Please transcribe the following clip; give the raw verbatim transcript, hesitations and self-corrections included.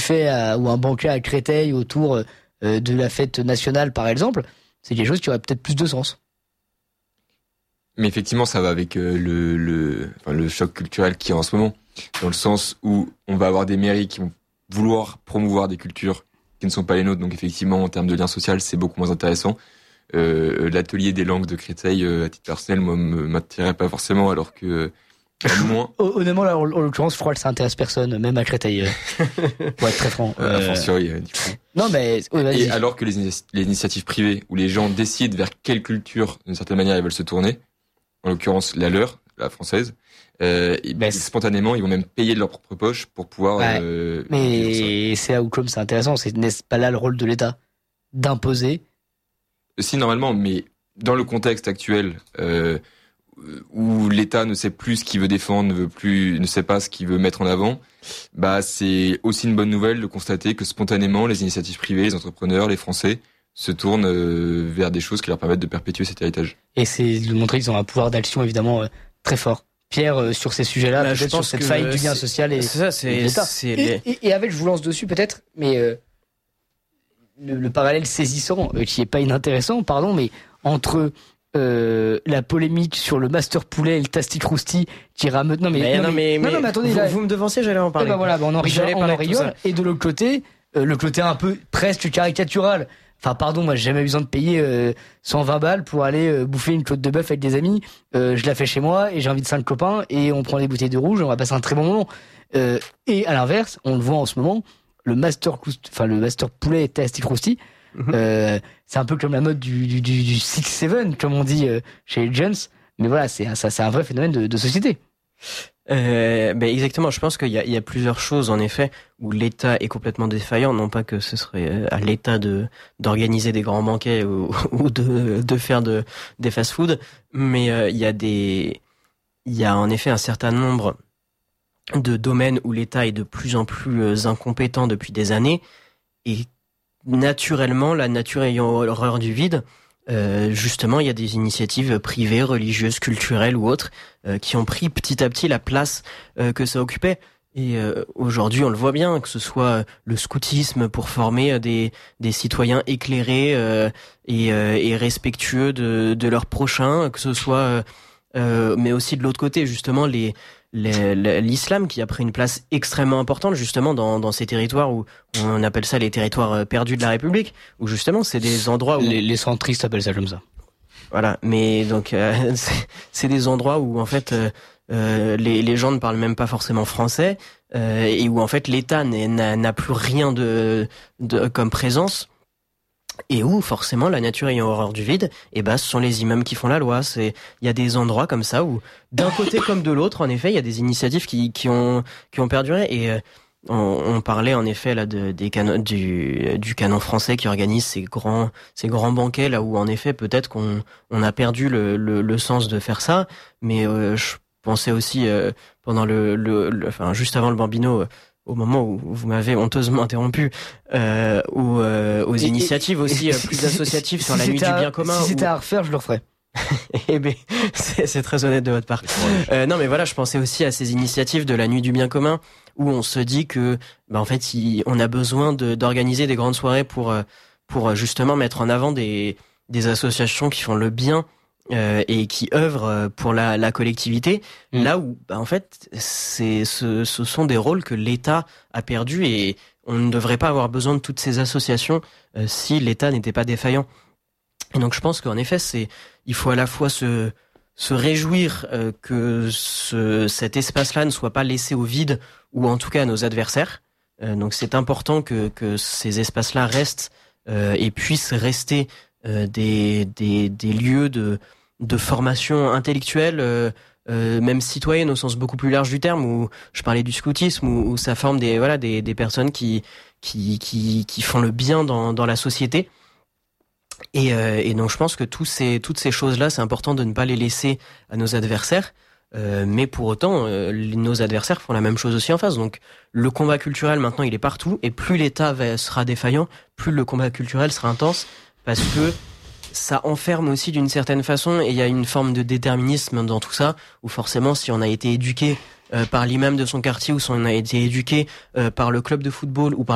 buffet à, ou un banquet à Créteil autour euh, de la fête nationale, par exemple, c'est quelque chose qui aurait peut-être plus de sens. Mais effectivement, ça va avec euh, le, le, enfin, le choc culturel qu'il y a en ce moment, dans le sens où on va avoir des mairies qui vont vouloir promouvoir des cultures qui ne sont pas les nôtres. Donc effectivement, en termes de lien social, c'est beaucoup moins intéressant. Euh, l'atelier des langues de Créteil, euh, à titre personnel, moi, me m'attirait pas forcément, alors que euh, moins. Honnêtement, là, en, en l'occurrence, je crois que ça intéresse personne, même à Créteil. Euh, pour être très franc. Euh, euh... A fortiori, euh, du coup. Non, mais oui, vas-y. Et alors que les, les initiatives privées, où les gens décident vers quelle culture, d'une certaine manière, ils veulent se tourner, en l'occurrence la leur, la française, euh, et, ben, spontanément, ils vont même payer de leur propre poche pour pouvoir. Ouais. Euh, mais c'est là où comme c'est intéressant, c'est n'est-ce pas là le rôle de l'État d'imposer? Si, normalement, mais dans le contexte actuel, euh, où l'État ne sait plus ce qu'il veut défendre, ne veut plus, ne sait pas ce qu'il veut mettre en avant, bah c'est aussi une bonne nouvelle de constater que spontanément, les initiatives privées, les entrepreneurs, les Français se tournent euh, vers des choses qui leur permettent de perpétuer cet héritage. Et c'est de montrer qu'ils ont un pouvoir d'action évidemment euh, très fort. Pierre, euh, sur ces sujets-là, bah, peut-être sur cette faille du lien social et, c'est ça, c'est, et l'État. C'est et, les... et, et avec, je vous lance dessus peut-être, mais euh, le, le parallèle saisissant, euh, qui est pas inintéressant, pardon, mais entre euh, la polémique sur le master poulet et le tastic rousti qui rameute. Non mais, mais, non, non, mais, mais, non, non, mais attendez, vous, là, vous me devanciez, j'allais en parler. Et ben voilà, ben on en rigole, on en rigole. Et de l'autre côté, euh, le côté un peu presque caricatural. Enfin, pardon, moi, j'ai jamais eu besoin de payer euh, cent vingt balles pour aller euh, bouffer une côte de bœuf avec des amis. Euh, je la fais chez moi et j'invite cinq copains et on prend des bouteilles de rouge et on va passer un très bon moment. Euh, et à l'inverse, on le voit en ce moment, le master, enfin le master poulet et tastic rousti, mm-hmm. euh, c'est un peu comme la mode du du du, du six seven, comme on dit euh, chez les jeunes. Mais voilà, c'est ça, c'est un vrai phénomène de, de société. Euh, ben exactement. Je pense qu'il y a, il y a plusieurs choses en effet où l'État est complètement défaillant. Non pas que ce serait à l'État de d'organiser des grands banquets ou, ou de de faire de des fast-food, mais euh, il y a des il y a en effet un certain nombre de domaines où l'État est de plus en plus incompétent depuis des années et naturellement la nature ayant horreur du vide. Euh, justement, il y a des initiatives privées, religieuses, culturelles ou autres euh, qui ont pris petit à petit la place euh, que ça occupait. Et euh, aujourd'hui, on le voit bien, que ce soit le scoutisme pour former des des citoyens éclairés euh, et, euh, et respectueux de de leurs prochains, que ce soit, euh, mais aussi de l'autre côté, justement les Les, l'islam qui a pris une place extrêmement importante justement dans, dans ces territoires où on appelle ça les territoires perdus de la République, où justement c'est des endroits où les, les centristes appellent ça comme ça. Voilà, mais donc euh, c'est, c'est des endroits où en fait euh, euh, les, les gens ne parlent même pas forcément français euh, et où en fait l'État n'a, n'a plus rien de, de comme présence. Et où forcément la nature ayant horreur du vide, et ben ce sont les imams qui font la loi. C'est il y a des endroits comme ça où d'un côté comme de l'autre, en effet, il y a des initiatives qui qui ont qui ont perduré. Et euh, on, on parlait en effet là de des canons du du canon français qui organise ces grands ces grands banquets là où en effet peut-être qu'on on a perdu le le, le sens de faire ça. Mais euh, je pensais aussi euh, pendant le, le le enfin juste avant le Bambino. Euh, au moment où vous m'avez honteusement interrompu, euh, ou euh, aux et, initiatives et, aussi et, euh, plus associatives si sur la nuit du bien commun. Si c'était où... à refaire, je le referais. Eh ben, c'est, c'est très honnête de votre part. Euh, non, mais voilà, je pensais aussi à ces initiatives de la nuit du bien commun, où on se dit que, bah, en fait, il, on a besoin de, d'organiser des grandes soirées pour, pour justement mettre en avant des, des associations qui font le bien. Euh, et qui œuvrent pour la, la collectivité, mmh. là où bah, en fait c'est ce, ce sont des rôles que l'État a perdus et on ne devrait pas avoir besoin de toutes ces associations euh, si l'État n'était pas défaillant. Et donc je pense qu'en effet c'est il faut à la fois se se réjouir euh, que ce, cet espace-là ne soit pas laissé au vide ou en tout cas à nos adversaires. Euh, donc c'est important que que ces espaces-là restent euh, et puissent rester euh, des des des lieux de de formation intellectuelle, euh, euh, même citoyenne au sens beaucoup plus large du terme, où je parlais du scoutisme, où, où ça forme des voilà des des personnes qui qui qui qui font le bien dans dans la société. Et, euh, et donc je pense que tous ces toutes ces choses-là, c'est important de ne pas les laisser à nos adversaires. Euh, mais pour autant, euh, nos adversaires font la même chose aussi en face. Donc le combat culturel maintenant, il est partout, et plus l'État va, sera défaillant, plus le combat culturel sera intense, parce que ça enferme aussi d'une certaine façon, et il y a une forme de déterminisme dans tout ça, où forcément si on a été éduqué euh, par l'imam de son quartier, ou si on a été éduqué euh, par le club de football, ou par